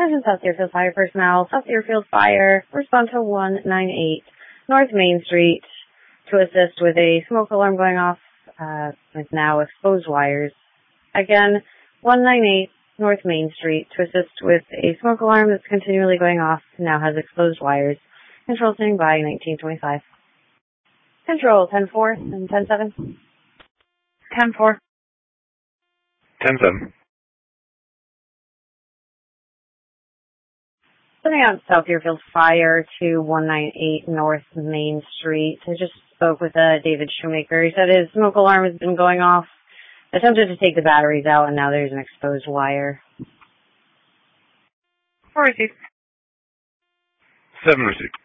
Attention South Deerfield Fire personnel. South Deerfield Fire, respond to 198 North Main Street to assist with a smoke alarm going off with now exposed wires. Again, 198 North Main Street to assist with a smoke alarm that's continually going off, now has exposed wires. Control standing by, 1925. Control, 10-4 and 10-7. 10-4. 10-7. Sending out South Deerfield Fire to 198 North Main Street. I just spoke with David Shoemaker. He said his smoke alarm has been going off. Attempted to take the batteries out, and now there's an exposed wire. 4 received. 7 received.